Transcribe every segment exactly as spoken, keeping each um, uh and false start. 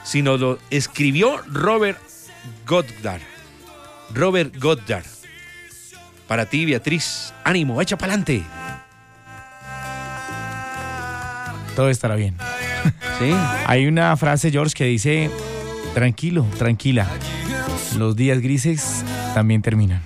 sino lo escribió Robert Goddard. Robert Goddard. Para ti, Beatriz, ánimo, echa pa'lante. Todo estará bien. ¿Sí? Hay una frase, George, que dice: tranquilo, tranquila, los días grises también terminan.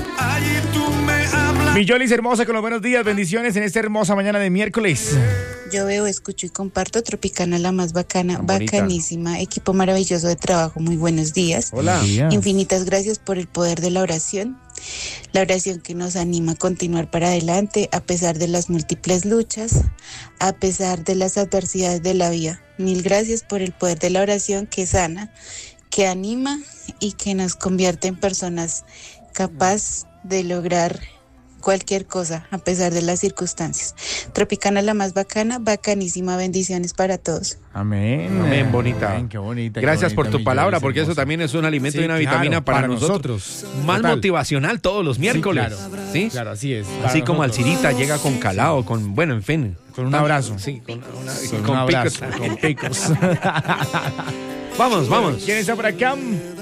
Millolis hermosa, con los buenos días, bendiciones en esta hermosa mañana de miércoles. Yo veo, escucho y comparto Tropicana, la más bacana, bacanísima, equipo maravilloso de trabajo, muy buenos días. Hola. Infinitas gracias por el poder de la oración, la oración que nos anima a continuar para adelante a pesar de las múltiples luchas, a pesar de las adversidades de la vida. Mil gracias por el poder de la oración que sana, que anima y que nos convierte en personas capaces de lograr cualquier cosa a pesar de las circunstancias. Tropicana, la más bacana, bacanísima, bendiciones para todos. Amén. Amén, bonita. Amén, qué bonita. Gracias qué bonita, por tu Millolis palabra, porque hermosa. eso también es un alimento Sí, y una claro, vitamina para, para nosotros. nosotros. Más Total. motivacional todos los miércoles. Sí, claro. ¿Sí? Claro, así es. Así Para como nosotros. Alcirita llega con calado, con, bueno, en fin. Con un abrazo. Sí, con, una, Con, con un picos. abrazo, con picos. Vamos, vamos. ¿Quién está por acá?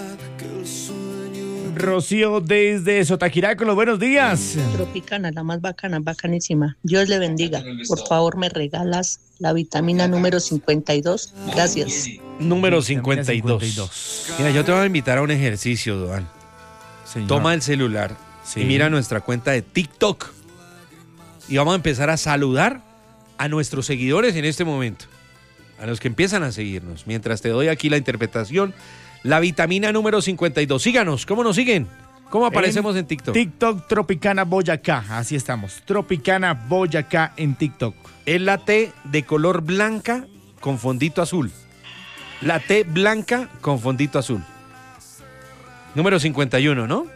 Rocío desde Sotaquirá, con los buenos días. Tropicana, la más bacana, bacanísima. Dios le bendiga. Por favor, me regalas la vitamina número cincuenta y dos. Gracias. Número cincuenta y dos. cincuenta y dos. Mira, yo te voy a invitar a un ejercicio, Duan. Señor. Toma el celular Sí. y mira nuestra cuenta de TikTok. Y vamos a empezar a saludar a nuestros seguidores en este momento. A los que empiezan a seguirnos. Mientras te doy aquí la interpretación. La vitamina número cincuenta y dos. Síganos. ¿Cómo nos siguen? ¿Cómo aparecemos en, en TikTok? TikTok Tropicana Boyacá. Así estamos. Tropicana Boyacá en TikTok. Es la T de color blanca con fondito azul. La T blanca con fondito azul. Número cincuenta y uno, ¿no?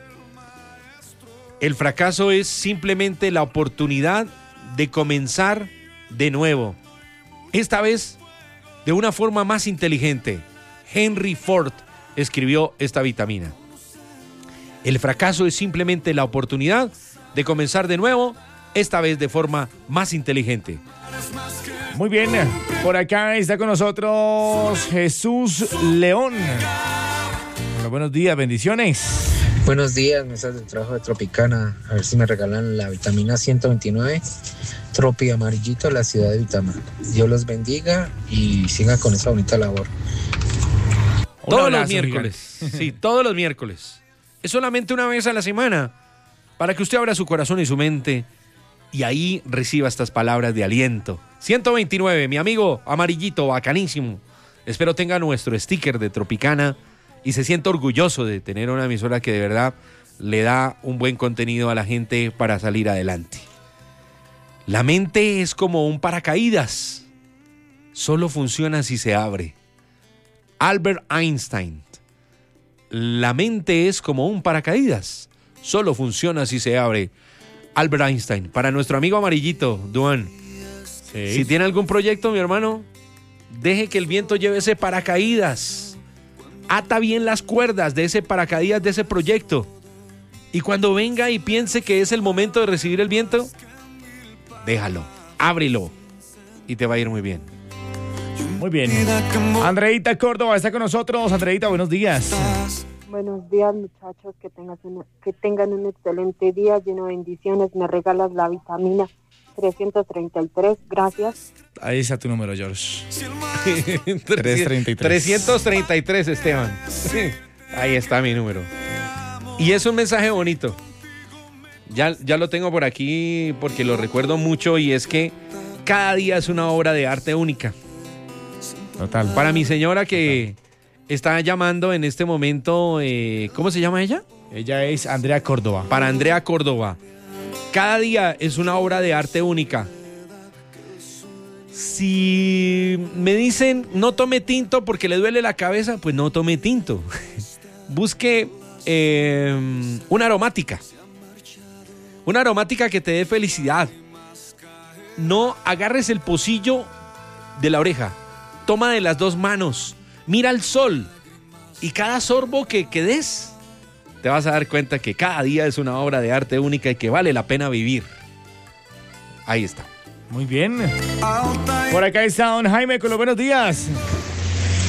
El fracaso es simplemente la oportunidad de comenzar de nuevo. Esta vez de una forma más inteligente. Henry Ford escribió esta vitamina. El fracaso es simplemente la oportunidad de comenzar de nuevo, esta vez de forma más inteligente. Muy bien, por acá está con nosotros Jesús León. Hola, buenos días, bendiciones. Buenos días, mensajes del trabajo de Tropicana. A ver si me regalan la vitamina ciento veintinueve, Tropi Amarillito, la ciudad de Vitama. Dios los bendiga y sigan con esa bonita labor. Todos abrazo, los miércoles. Sí, todos los miércoles. Es solamente una vez a la semana para que usted abra su corazón y su mente y ahí reciba estas palabras de aliento. ciento veintinueve, mi amigo amarillito, bacanísimo. Espero tenga nuestro sticker de Tropicana y se sienta orgulloso de tener una emisora que de verdad le da un buen contenido a la gente para salir adelante. La mente es como un paracaídas. Solo funciona si se abre. Albert Einstein. La mente es como un paracaídas. Solo funciona si se abre. Albert Einstein. Para nuestro amigo amarillito, Duan. Sí. Si tiene algún proyecto, mi hermano, deje que el viento lleve ese paracaídas. Ata bien las cuerdas de ese paracaídas, de ese proyecto. Y cuando venga y piense que es el momento de recibir el viento, déjalo, ábrelo y te va a ir muy bien. Muy bien. Andreita Córdoba está con nosotros. Andreita, buenos días. Buenos días, muchachos, que tengas una, que tengan un excelente día lleno de bendiciones. Me regalas la vitamina trescientos treinta y tres, gracias. Ahí está tu número, George. trescientos treinta y tres. trescientos treinta y tres, Esteban. Sí, ahí está mi número. Y es un mensaje bonito. Ya, ya lo tengo por aquí porque lo recuerdo mucho y es que cada día es una obra de arte única. Total. Para mi señora que está llamando en este momento, eh, ¿cómo se llama ella? Ella es Andrea Córdoba. Para Andrea Córdoba. Cada día es una obra de arte única. Si me dicen no tome tinto porque le duele la cabeza, pues no tome tinto. Busque eh, una aromática. Una aromática que te dé felicidad. No agarres el pocillo de la oreja. Toma de las dos manos. Mira al sol. Y cada sorbo que, que des, te vas a dar cuenta que cada día es una obra de arte única y que vale la pena vivir. Ahí está. Muy bien. Por acá está don Jaime con los buenos días.